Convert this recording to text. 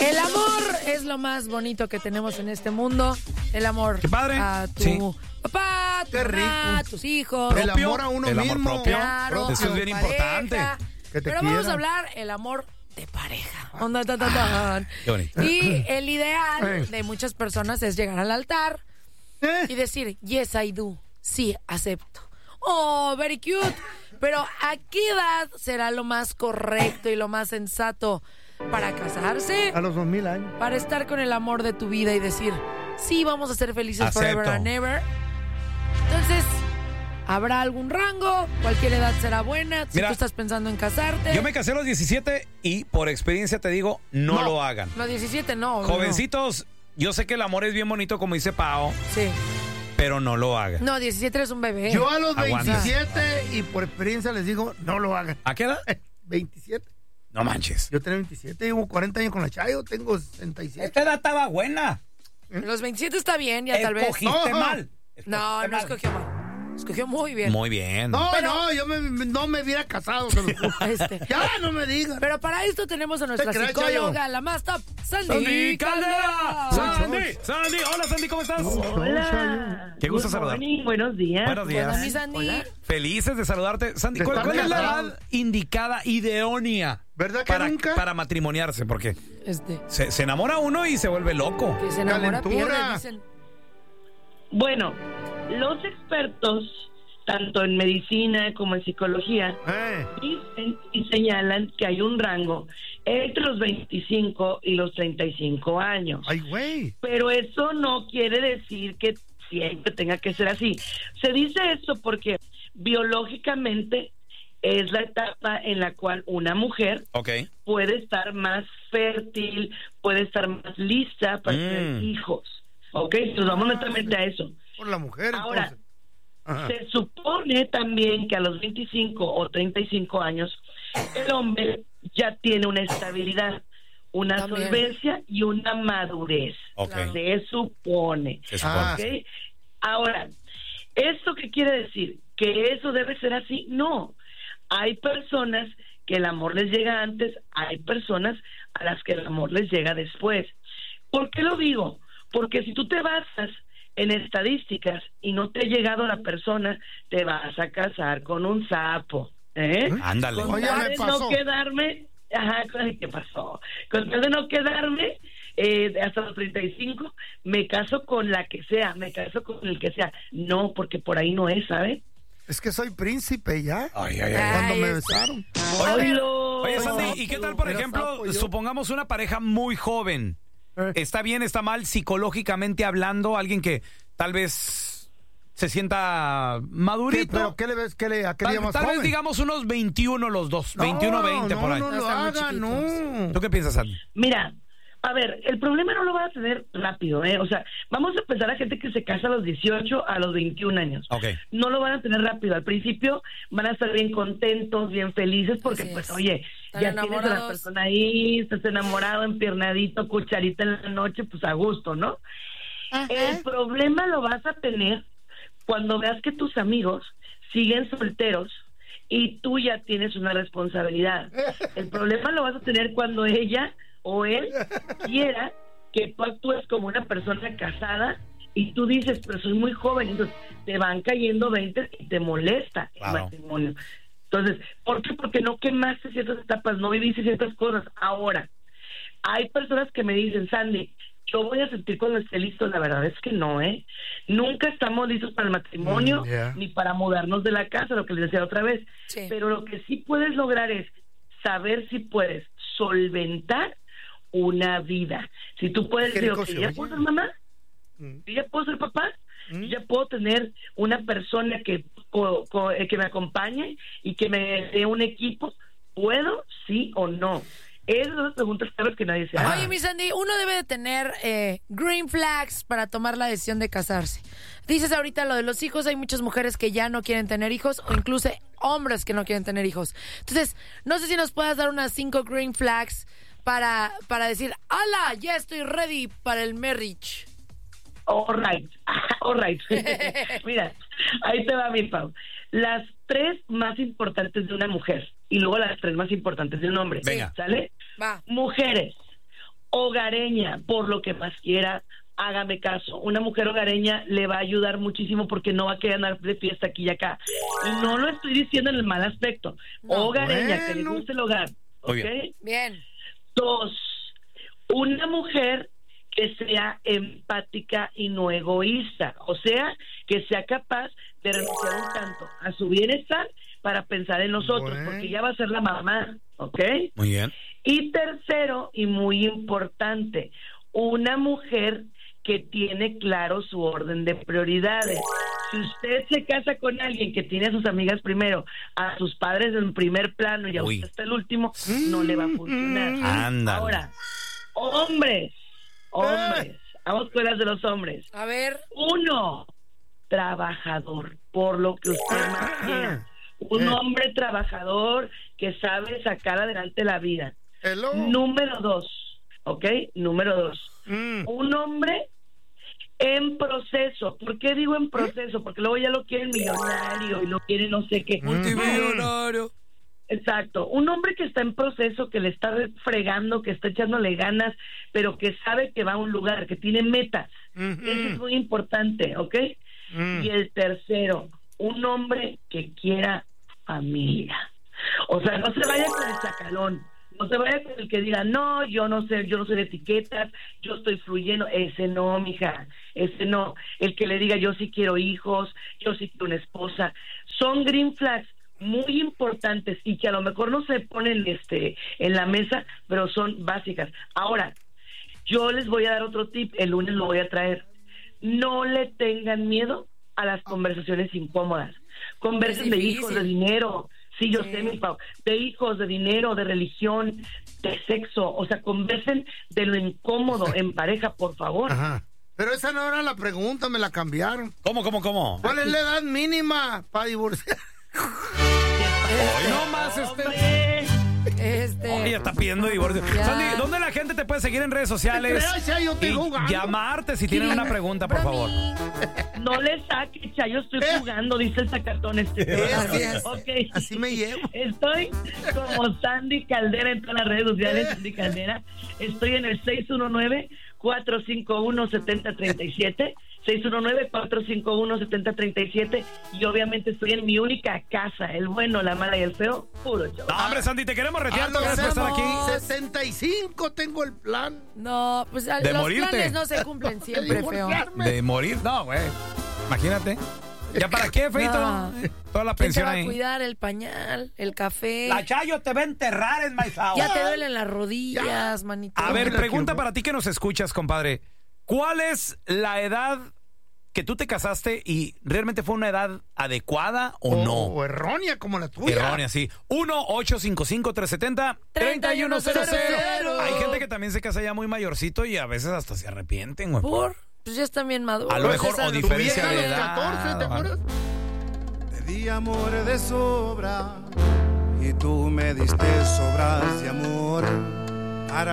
El amor es lo más bonito que tenemos en este mundo. El amor ¡Qué padre! a tu papá, a tu mamá, a tus hijos. El amor a uno mismo. Amor propio. Claro, Eso es bien importante. Que te Pero vamos quieran. a hablar el amor de pareja. Onda, tan, tan, tan. Qué bonito. Y el ideal de muchas personas es llegar al altar y decir, yes, I do. Sí, acepto. Oh, very cute. Pero ¿a qué edad será lo más correcto y lo más sensato para casarse? A los 2000 años. Para estar con el amor de tu vida y decir, sí, vamos a ser felices Acepto. forever and ever. Entonces, ¿habrá algún rango? ¿Cualquier edad será buena? Si Mira, tú estás pensando en casarte. Yo me casé a los 17 y por experiencia te digo, no lo hagan. Los 17 no. Jovencitos, yo sé que el amor es bien bonito, como dice Pao, No. Sí. pero no lo hagan. No, 17 eres un bebé. Yo a los Aguanta. 27 y por experiencia les digo, no lo hagan. ¿A qué edad? 27. No manches. Yo tengo 27, llevo 40 años con la Chayo, tengo 67. Esta edad estaba buena. Los 27 está bien, ya tal vez. Escogiste No. mal. No, no escogió mal. Escogió muy bien. Muy bien. No, Pero- no, yo no me hubiera casado. Se los juro. Ya no me digan. Pero para esto tenemos a nuestra Te creas, psicóloga, Chayo. la más top, Sandy ¡Sandy Caldera. Caldera! ¡Sandy! Hola, Sandy, ¿cómo estás? Hola. Qué gusto Good saludar. morning, buenos días. Buenos días. Hola, mi Sandy. Hola. Felices de saludarte. Sandy, De ¿cuál estar es la casados. edad indicada, ideónea? ¿Verdad que nunca? Para matrimoniarse, porque Este, se enamora uno y se vuelve loco. que se enamora, Calentura. pierde, dicen. Bueno, los expertos, tanto en medicina como en psicología, dicen y señalan que hay un rango entre los 25 y los 35 años. Ay, güey. Pero eso no quiere decir que siempre tenga que ser así. Se dice esto porque biológicamente es la etapa en la cual una mujer Ok. puede estar más fértil, puede estar más lista para tener hijos. ¿Ok? Entonces vamos netamente a eso. Por la mujer, Ahora, entonces. Ajá. se supone también que a los 25 o 35 años el hombre ya tiene una estabilidad, una También. solvencia y una madurez. Ok. Se supone. Se supone. Ah, ¿Ok? Ahora, ¿esto qué quiere decir? ¿Que eso debe ser así? No. Hay personas que el amor les llega antes, hay personas a las que el amor les llega después. ¿Por qué lo digo? Porque si tú te basas en estadísticas y no te ha llegado la persona, te vas a casar con un sapo. Ándale. Con Oye, tal me de pasó. no quedarme, ¿qué pasó? Con tal de no quedarme hasta los 35, me caso con la que sea, me caso con el que sea. No, porque por ahí no es, ¿sabes? Es que soy príncipe ya. Ay, ay, ay. Cuando Ay, me este. besaron. Oye, Sandy, ¿y qué tal, por Era ejemplo, sapo yo. supongamos una pareja muy joven? ¿Está bien, está mal, psicológicamente hablando? Alguien que tal vez se sienta madurito. ¿Pero qué le ves? ¿A qué le llamas Tal vez joven? digamos unos 21 los dos, 21, 20 por ahí. No lo Están muy hagan, no. ¿Tú qué piensas, Sandy? Mira, a ver, el problema no lo vas a tener rápido, ¿eh? O sea, vamos a pensar a gente que se casa a los 18, a los 21 años. Ok. No lo van a tener rápido. Al principio van a estar bien contentos, bien felices, porque Así pues, es. oye, Están ya tienes a la enamorados. persona ahí, estás enamorado, empiernadito, cucharita en la noche, pues a gusto, ¿no? El problema lo vas a tener cuando veas que tus amigos siguen solteros y tú ya tienes una responsabilidad. El problema lo vas a tener cuando ella o él quiera que tú actúes como una persona casada y tú dices, pero soy muy joven, entonces te van cayendo 20 y te molesta Claro. el matrimonio. Entonces, ¿por qué? Porque no quemaste ciertas etapas, no viviste ciertas cosas. Ahora, hay personas que me dicen, Sandy, yo voy a sentir cuando esté listo. La verdad es que no, ¿eh? Nunca estamos listos para el matrimonio, Yeah. ni para mudarnos de la casa, lo que les decía otra vez. Sí. Pero lo que sí puedes lograr es saber si puedes solventar una vida. Si tú puedes Qué decir, rico ok, se ya oye. puedo ser mamá, yo ya puedo ser papá, yo ya puedo tener una persona que me acompañe y que me dé un equipo. ¿Puedo? ¿Sí o no? Esas son las preguntas claves que nadie se hace. Oye, mi Sandy, uno debe de tener green flags para tomar la decisión de casarse. Dices ahorita lo de los hijos, hay muchas mujeres que ya no quieren tener hijos o incluso hombres que no quieren tener hijos. Entonces, no sé si nos puedas dar unas 5 green flags para decir, ¡hala! Ya estoy ready para el marriage. All right. Mira, ahí te va mi Pau. Las 3 más importantes de una mujer y luego las 3 más importantes de un hombre. Venga. ¿Sale? Va. Mujeres, hogareña, por lo que más quiera, hágame caso. Una mujer hogareña le va a ayudar muchísimo porque no va a querer andar de fiesta aquí y acá. Y no lo estoy diciendo en el mal aspecto. Hogareña, que le guste el hogar. ¿Ok? Bien. 2, una mujer que sea empática y no egoísta. O sea, que sea capaz de renunciar un tanto a su bienestar para pensar en nosotros, porque ella va a ser la mamá. ¿Ok? Muy bien. Y tercero, y muy importante, una mujer que tiene claro su orden de prioridades. Si usted se casa con alguien que tiene a sus amigas primero, a sus padres en primer plano y a usted hasta el último, no le va a funcionar. Ándale. Ahora, hombres, vamos con las de los hombres. A ver. 1, trabajador, por lo que usted más quiera. Un hombre trabajador que sabe sacar adelante la vida. Número 2, ¿ok? Número 2. Un hombre en proceso. ¿Por qué digo en proceso? Porque luego ya lo quieren millonario y lo quieren no sé qué. Multimillonario. Exacto. Un hombre que está en proceso, que le está fregando, que está echándole ganas, pero que sabe que va a un lugar, que tiene metas. Eso es muy importante, ¿ok? Y el tercero, un hombre que quiera familia. O sea, no se vaya con el chacalón. No se vaya con el que diga, no, yo no sé de etiquetas, yo estoy fluyendo. Ese no, mija, ese no. El que le diga, yo sí quiero hijos, yo sí quiero una esposa. Son green flags muy importantes y que a lo mejor no se ponen en la mesa, pero son básicas. Ahora, yo les voy a dar otro tip, el lunes lo voy a traer. No le tengan miedo a las conversaciones incómodas. Conversen de hijos, de dinero. Sí, yo sé, mi Pau. De hijos, de dinero, de religión, de sexo. O sea, conversen de lo incómodo en pareja, por favor. Ajá. Pero esa no era la pregunta, me la cambiaron. ¿Cómo? ¿Cuál es la edad mínima para divorciar? Hoy no más Oye, está pidiendo divorcio. Sandy, ¿dónde la gente te puede seguir en redes sociales? Y llamarte si tienen una pregunta, por favor. No le saques, yo estoy jugando, dice el sacatón Okay. Así me llevo. Estoy como Sandy Caldera en todas las redes sociales, Sandy Caldera. Estoy en el 619-451-7037. 619-451-7037 y obviamente estoy en mi única casa, el bueno, la mala y el feo, puro show. No, hombre, Sandy, te queremos retear, gracias por estar aquí. 65 tengo el plan. No, pues los planes no se cumplen siempre, feo. De morir, no, güey. Imagínate. ¿Ya para qué, feito? No. Toda la pensión ahí. Te va a cuidar el pañal, el café. La Chayo te va a enterrar en maizao. Ya te duelen las rodillas, manito. A ver, pregunta para ti que nos escuchas, compadre. ¿Cuál es la edad que tú te casaste y realmente fue una edad adecuada o no? O errónea como la tuya. Errónea, sí. 1-855-370-3100. Hay gente que también se casa ya muy mayorcito y a veces hasta se arrepienten, güey. ¿Por? Pues ya están bien maduros. A lo mejor, o diferencia de edad. 14, ¿te acuerdas? Te di amor de sobra y tú me diste sobras de amor.